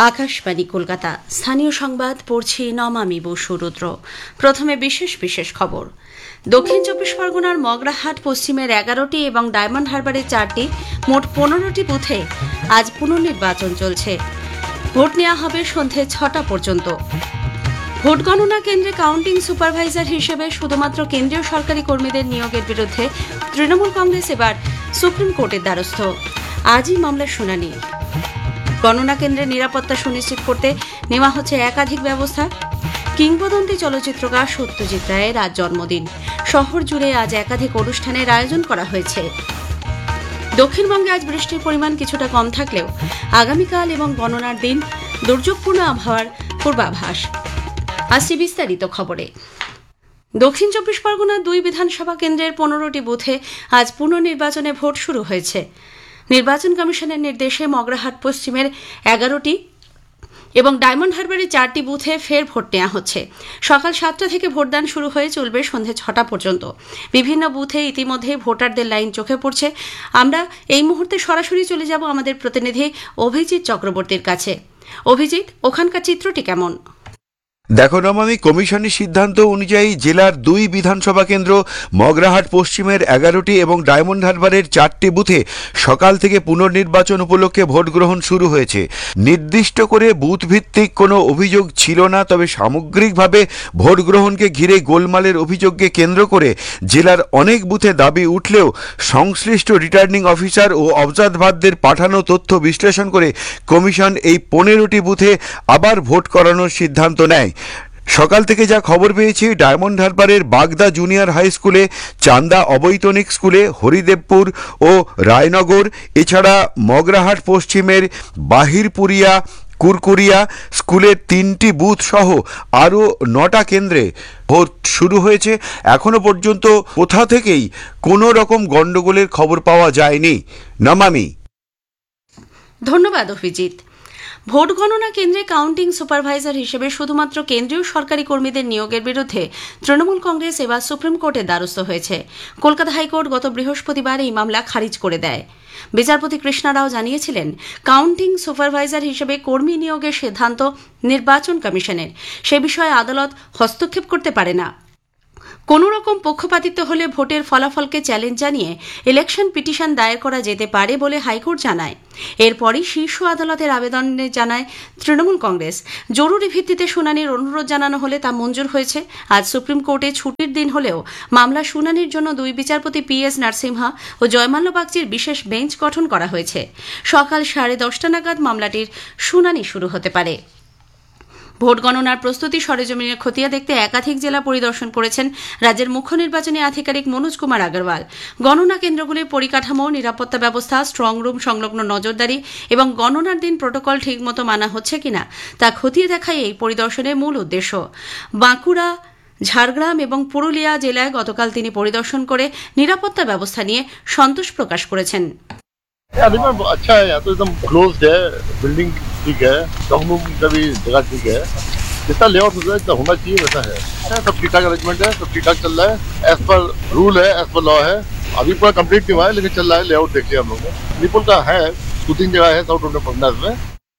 আকাশবাণী কলকাতা। স্থানীয় সংবাদ পড়ছি নমামি বসু রুদ্র। প্রথমে বিশেষ বিশেষ খবর। দক্ষিণ চব্বিশ পরগনার মগরাহাট পশ্চিমের 11টি এবং ডায়মন্ড হারবারের 4টি মোট 15টি বুথে আজ পুনর্নির্বাচন চলছে। ভোট নেওয়া হবে সন্ধে 6টা পর্যন্ত। ভোট গণনা কেন্দ্রে কাউন্টিং সুপারভাইজার হিসেবে শুধুমাত্র কেন্দ্রীয় সরকারি কর্মীদের নিয়োগের বিরুদ্ধে তৃণমূল কংগ্রেস এবার সুপ্রিম কোর্টের দ্বারস্থ। আজই মামলার শুনানি। গণনা কেন্দ্রের নিরাপত্তা সুনিশ্চিত করতে নেওয়া হচ্ছে একাধিক ব্যবস্থা। কিংবদন্তি চলচ্চিত্রকার সত্যজিৎ রায়ের আজ জন্মদিন। শহর জুড়ে আজ একাধিক অনুষ্ঠানের আয়োজন করা হয়েছে। দক্ষিণবঙ্গে আজ বৃষ্টির পরিমাণ কিছুটা কম থাকলেও আগামীকাল এবং গণনার দিন দুর্যোগপূর্ণ আবহাওয়ার পূর্বাভাস। আসছি বিস্তারিত খবরে। দক্ষিণ চব্বিশ পরগনার 2 বিধানসভা কেন্দ্রের 15টি বুথে আজ পুনর্নির্বাচনে ভোট শুরু হয়েছে। নির্বাচন কমিশনের নির্দেশে মগরাহাট পশ্চিমের 11টি এবং ডায়মন্ড হারবারের 4টি বুথে ফের ভোট নেওয়া হচ্ছে। সকাল 7টা থেকে ভোটদান শুরু হয়ে চলবে সন্ধে 6টা পর্যন্ত। বিভিন্ন বুথে ইতিমধ্যে ভোটারদের লাইন চোখে পড়ছে। আমরা এই মুহূর্তে সরাসরি চলে যাব আমাদের প্রতিনিধি অভিজিৎ চক্রবর্তীর কাছে। অভিজিৎ, ওখানকার চিত্রটি কেমন? দেখো নমামি, কমিশনের সিদ্ধান্ত অনুযায়ী জেলার 2 বিধানসভা কেন্দ্র মগরাহাট পশ্চিমের 11টি এবং ডায়মন্ড হারবারের 4টি বুথে সকাল থেকে পুনর্নির্বাচন উপলক্ষে ভোট গ্রহণ শুরু হয়েছে। নির্দিষ্ট করে বুথ ভিত্তিক কোনো অভিযোগ ছিল না, তবে সামগ্রিকভাবে ভোট গ্রহণকে ঘিরে গোলমালের অভিযোগকে কেন্দ্র করে জেলার অনেক বুথে দাবি উঠলেও সংশ্লিষ্ট রিটার্নিং অফিসার ও অবজারভারদের পাঠানো তথ্য বিশ্লেষণ করে কমিশন এই 15টি বুথে আবার ভোট করানোর সিদ্ধান্ত নেয়। সকাল থেকে যা খবর পেয়েছি, ডায়মন্ড হারবারের বাগদা জুনিয়র হাই স্কুলে, চান্দা অবৈতনিক স্কুলে, হরিদেবপুর ও রায়নগর, এছাড়া মগরাহাট পশ্চিমের বাহিরপুরিয়া, কুরকুরিয়া স্কুলের 3টি বুথ সহ আরও 9টা কেন্দ্রে ভোট শুরু হয়েছে। এখনো পর্যন্ত কোথা থেকেই কোনো রকম গণ্ডগোলের খবর পাওয়া যায়নি। নমামি। ধন্যবাদ অভিজিৎ। ভোট গণনা কেন্দ্রে কাউন্টিং সুপারভাইজার হিসেবে শুধুমাত্র কেন্দ্রীয় সরকারি কর্মীদের নিয়োগের বিরুদ্ধে তৃণমূল কংগ্রেস এবার সুপ্রিম কোর্টের দ্বারস্থ হয়েছে। কলকাতা হাইকোর্ট গত বৃহস্পতিবার এই মামলা খারিজ করে দেয়। বিচারপতি কৃষ্ণা রাও জানিয়েছিলেন, কাউন্টিং সুপারভাইজার হিসেবে কর্মী নিয়োগের সিদ্ধান্ত নির্বাচন কমিশনের। সে বিষয়ে আদালত হস্তক্ষেপ করতে পারে না। কোন রকম পক্ষপাতিত্ব হলে ভোটের ফলাফলকে চ্যালেঞ্জ জানিয়ে ইলেকশন পিটিশন দায়ের করা যেতে পারে বলে হাইকোর্ট জানায়। এরপরই শীর্ষ আদালতের আবেদনে জানায় তৃণমূল কংগ্রেস। জরুরি ভিত্তিতে শুনানির অনুরোধ জানানো হলে তা মঞ্জুর হয়েছে। আজ সুপ্রিম কোর্টে ছুটির দিন হলেও মামলা শুনানির জন্য 2 বিচারপতি PS নরসিমহা ও জয়মাল্য বাগচির বিশেষ বেঞ্চ গঠন করা হয়েছে। সকাল 10:30 নাগাদ মামলাটির শুনানি শুরু হতে পারে। ভোট গণনার প্রস্তুতি সরেজমিনে খতিয়ে দেখতে একাধিক জেলা পরিদর্শন করেছেন রাজ্যের মুখ্য নির্বাচনী আধিকারিক মনোজ কুমার আগরওয়াল। গণনা কেন্দ্রগুলির পরিকাঠামো, নিরাপত্তা ব্যবস্থা, স্ট্রং রুম সংলগ্ন নজরদারি এবং গণনার দিন প্রোটোকল ঠিকমতো মানা হচ্ছে কিনা তা খতিয়ে দেখাই এই পরিদর্শনের মূল উদ্দেশ্য। বাঁকুড়া, ঝাড়গ্রাম এবং পুরুলিয়া জেলায় গতকাল তিনি পরিদর্শন করে নিরাপত্তা ব্যবস্থা নিয়ে সন্তোষ প্রকাশ করেছেন। अभी में अच्छा है, यहाँ तो एकदम क्लोज्ड है, बिल्डिंग ठीक है, स्ट्रॉन्ग रूम का भी जगह ठीक है, जितना लेआउट होना चाहिए वैसा है। सब ठीक ठाक अरेंजमेंट है, सब ठीक ठाक चल रहा है, एज पर रूल है, एज पर लॉ है। अभी पूरा कंप्लीट नहीं हुआ है, लेकिन चल रहा है। लेआउट देख लिया हम लोग ने, निपुल का है 2-3 जगह है साउथ इंडिया में।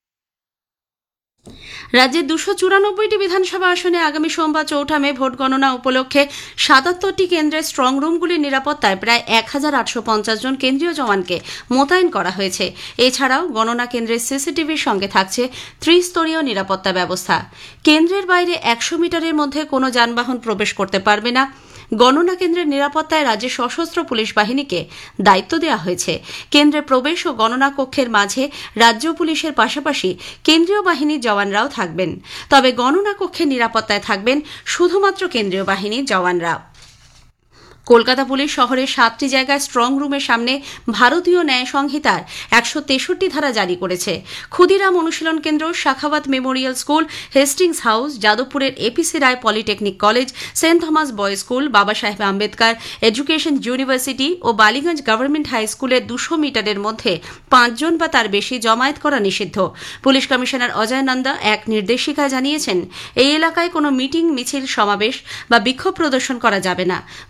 রাজ্যের 294টি বিধানসভা আসনে আগামী সোমবার 4 মে ভোট গণনা উপলক্ষে 77টি কেন্দ্রের স্ট্রং রুমগুলির নিরাপত্তায় প্রায় 1850 জন কেন্দ্রীয় জওয়ানকে মোতায়েন করা হয়েছে। এছাড়াও গণনা কেন্দ্রের সিসিটিভির সঙ্গে থাকছে ত্রিস্তরীয় নিরাপত্তা ব্যবস্থা। কেন্দ্রের বাইরে 100 মিটারের মধ্যে কোনো যানবাহন প্রবেশ করতে পারবে না। গণনা কেন্দ্রের নিরাপত্তায় রাজ্যের সশস্ত্র পুলিশ বাহিনীকে দায়িত্ব দেওয়া হয়েছে। কেন্দ্রে প্রবেশ ও গণনা কক্ষের মাঝে রাজ্য পুলিশের পাশাপাশি কেন্দ্রীয় বাহিনীর জওয়ানরাও থাকবেন। তবে গণনা কক্ষের নিরাপত্তায় থাকবেন শুধুমাত্র কেন্দ্রীয় বাহিনীর জওয়ানরা। কলকাতা পুলিশ শহরের 7টি জায়গায় স্ট্রং রুমের সামনে ভারতীয় ন্যায় সংহিতার 163 ধারা জারি করেছে। ক্ষুদিরাম অনুশীলন কেন্দ্র, Shakhawat Memorial school, Hastings house, যাদবপুরের APC রায় polytechnic college, Saint Thomas boys school, বাবা সাহেব আম্বেদকর এডুকেশন ইউনিভার্সিটি ও বালিগঞ্জ গভর্নমেন্ট হাই স্কুলের 200 মিটারের মধ্যে 5 জন বা তার বেশি জমায়েত করা নিষিদ্ধ। পুলিশ কমিশনার অজয় নন্দা এক নির্দেশিকায় জানিয়েছেন, এই এলাকায় কোনো মিটিং, মিছিল, সমাবেশ বা বিক্ষোভ প্রদর্শন করা যাবে না। গত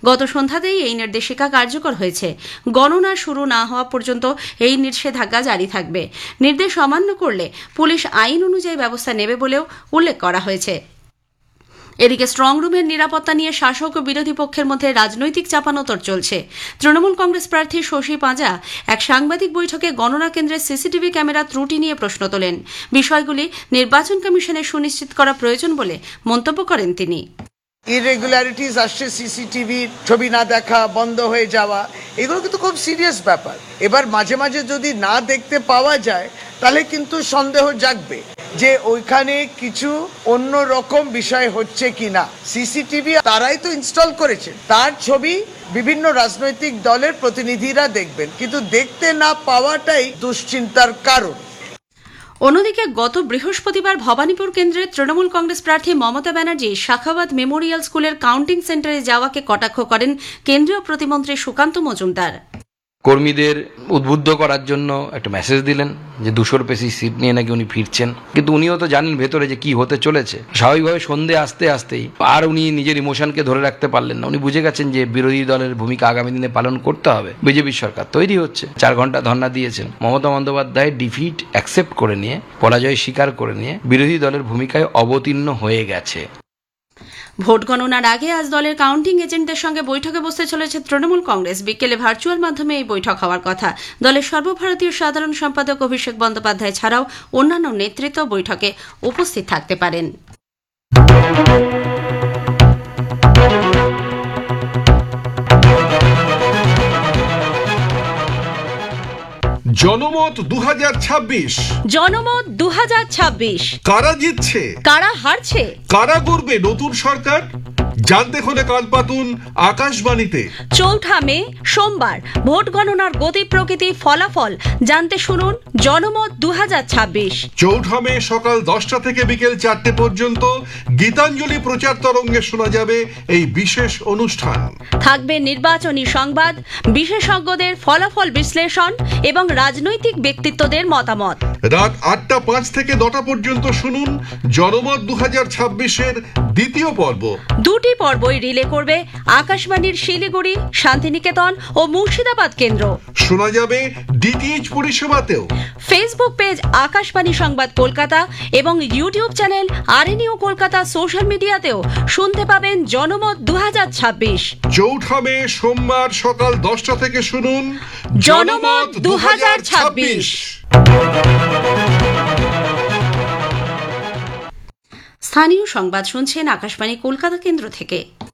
সন্ধ্যাতেই এই নির্দেশিকা কার্যকর হয়েছে। গণনা শুরু না হওয়া পর্যন্ত এই নিষেধাজ্ঞা জারি থাকবে। নির্দেশ অমান্য করলে পুলিশ আইন অনুযায়ী ব্যবস্থা নেবে বলেও উল্লেখ করা হয়েছে। এদিকে স্ট্রং রুমের নিরাপত্তা নিয়ে শাসক ও বিরোধী পক্ষের মধ্যে রাজনৈতিক চাপানোতর চলছে। তৃণমূল কংগ্রেস প্রার্থী শশী পাঁজা এক সাংবাদিক বৈঠকে গণনা কেন্দ্রের সিসিটিভি ক্যামেরা ত্রুটি নিয়ে প্রশ্ন তোলেন। বিষয়গুলি নির্বাচন কমিশনের সুনিশ্চিত করা প্রয়োজন বলে মন্তব্য করেন তিনি। ইরেগুলারিটিস আসছে, সিসিটিভি ছবি না দেখা, বন্ধ হয়ে যাওয়া, এগুলো কিন্তু খুব সিরিয়াস ব্যাপার। এবার মাঝে মাঝে যদি না দেখতে পাওয়া যায় তাহলে কিন্তু সন্দেহ জাগবে যে ওইখানে কিছু অন্য রকম বিষয় হচ্ছে কিনা। সিসিটিভি তারাই তো ইনস্টল করেছে, তার ছবি বিভিন্ন রাজনৈতিক দলের প্রতিনিধিরা দেখবেন, কিন্তু দেখতে না পাওয়াটাই দুশ্চিন্তার কারণ। অন্যদিকে গত বৃহস্পতিবার ভবানীপুর কেন্দ্রের তৃণমূল কংগ্রেস প্রার্থী মমতা ব্যানার্জি শাখাওয়াত মেমোরিয়াল স্কুলের কাউন্টিং সেন্টারে যাওয়াকে কটাক্ষ করেন কেন্দ্রীয় প্রতিমন্ত্রী সুকান্ত মজুমদার। কর্মীদের উদ্বুদ্ধ করার জন্য একটা মেসেজ দিলেন যে 200-র বেশি সিট নিয়ে নাকি উনি ফিরছেন, কিন্তু উনিও তো জানেন ভেতরে যে কি হতে চলেছে। স্বাভাবিকভাবে সন্ধে আসতেই আর উনি নিজের ইমোশনকে ধরে রাখতে পারলেন না। উনি বুঝে গেছেন যে বিরোধী দলের ভূমিকা আগামী দিনে পালন করতে হবে। বিজেপির সরকার তৈরি হচ্ছে, 4 ঘন্টা ধর্ণা দিয়েছেন। মমতা বন্দ্যোপাধ্যায় ডিফিট অ্যাকসেপ্ট করে নিয়ে, পরাজয় স্বীকার করে নিয়ে বিরোধী দলের ভূমিকায় অবতীর্ণ হয়ে গেছে। ভোট গণনার আগে আজ দলের কাউন্টিং এজেন্টদের সঙ্গে বৈঠকে বসতে চলেছে তৃণমূল কংগ্রেস। বিকেলে ভার্চুয়াল মাধ্যমে এই বৈঠক হওয়ার কথা। দলের সর্বভারতীয় সাধারণ সম্পাদক অভিষেক বন্দ্যোপাধ্যায় ছাড়াও অন্যান্য নেতৃত্ব বৈঠকে উপস্থিত থাকতে পারেন। জনমত 2026। জনমত 2026। কারা জিতছে, কারা হারছে, কারা গড়বে নতুন সরকার, জানতে হলে কাল পাতুন আকাশবাণীতে। 4 মে সোমবার ভোট গণনার গতি প্রকৃতি ফলাফল জানতে শুনুন জনমত 2026। 4 মে সকাল 10টা থেকে বিকেল 4টে পর্যন্ত গীতাঞ্জলি প্রচার তরঙ্গে শোনা যাবে এই বিশেষ অনুষ্ঠান। থাকবে নির্বাচনী সংবাদ, বিশেষজ্ঞদের ফলাফল বিশ্লেষণ এবং রাজনৈতিক ব্যক্তিত্বদের মতামত। রাত 8টা 5 থেকে 9টা পর্যন্ত শুনুন জনমত 2026-এর দ্বিতীয় পর্ব। 2টি পর্বই রিলে করবে আকাশবাণীর শিলিগুড়ি, শান্তিনিকেতন ও মুর্শিদাবাদ কেন্দ্র। শোনা যাবে ডিটিএইচ পরিষেবাতেও। ফেসবুক পেজ আকাশবাণী সংবাদ কলকাতা এবং ইউটিউব চ্যানেল আরএনইউ কলকাতা সোশ্যাল মিডিয়াতেও শুনতে পাবেন জনমত 2026। 4 মে সোমবার সকাল 10টা থেকে শুনুন জনমত 2026। স্থানীয় সংবাদ শুনছেন আকাশবাণী কলকাতা কেন্দ্র থেকে।